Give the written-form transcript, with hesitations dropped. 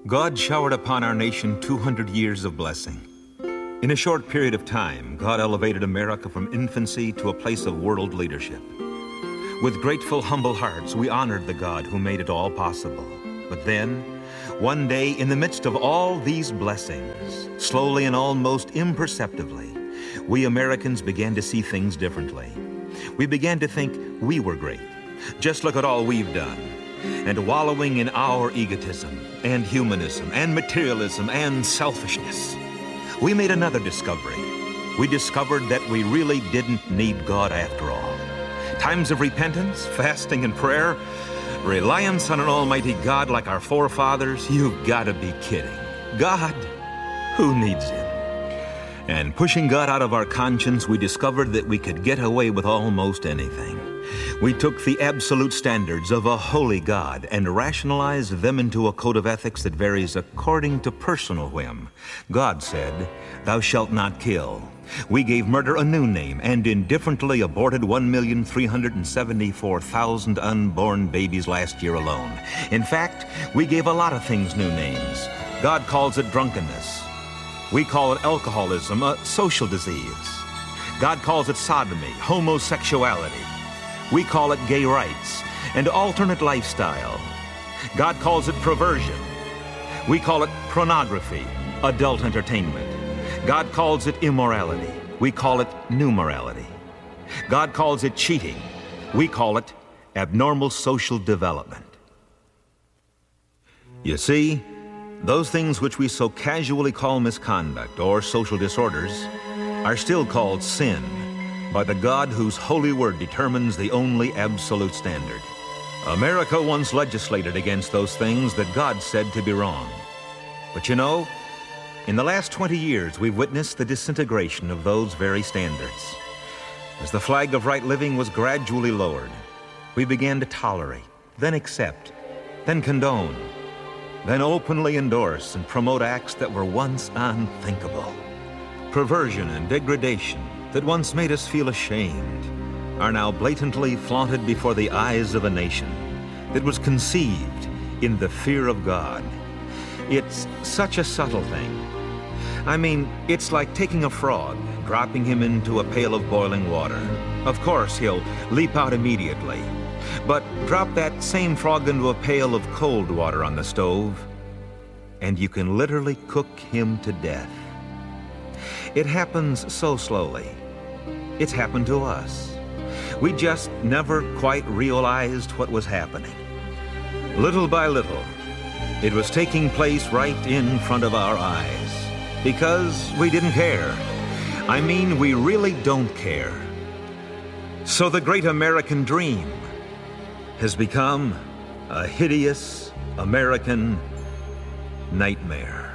God showered upon our nation 200 years of blessing. In a short period of time, God elevated America from infancy to a place of world leadership. With grateful, humble hearts, we honored the God who made it all possible. But then, one day, in the midst of all these blessings, slowly and almost imperceptibly, we Americans began to see things differently. We began to think we were great. Just look at all we've done. And wallowing in our egotism and humanism and materialism and selfishness, we made another discovery. We discovered that we really didn't need God after all. Times of repentance, fasting and prayer, reliance on an almighty God like our forefathers, you've got to be kidding. God? Who needs him? And pushing God out of our conscience, we discovered that we could get away with almost anything. We took the absolute standards of a holy God and rationalized them into a code of ethics that varies according to personal whim. God said, "Thou shalt not kill." We gave murder a new name and indifferently aborted 1,374,000 unborn babies last year alone. In fact, we gave a lot of things new names. God calls it drunkenness. We call it alcoholism, a social disease. God calls it sodomy, homosexuality. We call it gay rights and alternate lifestyle. God calls it perversion. We call it pornography, adult entertainment. God calls it immorality. We call it new morality. God calls it cheating. We call it abnormal social development. You see, those things which we so casually call misconduct or social disorders are still called sin by the God whose holy word determines the only absolute standard. America once legislated against those things that God said to be wrong. But you know, in the last 20 years, we've witnessed the disintegration of those very standards. As the flag of right living was gradually lowered, we began to tolerate, then accept, then condone, then openly endorse and promote acts that were once unthinkable. Perversion and degradation that once made us feel ashamed are now blatantly flaunted before the eyes of a nation that was conceived in the fear of God. It's such a subtle thing. I mean, it's like taking a frog, dropping him into a pail of boiling water. Of course, he'll leap out immediately. But drop that same frog into a pail of cold water on the stove, and you can literally cook him to death. It happens so slowly. It's happened to us. We just never quite realized what was happening. Little by little, it was taking place right in front of our eyes because we didn't care. I mean, we really don't care. So the great American dream has become a hideous American nightmare.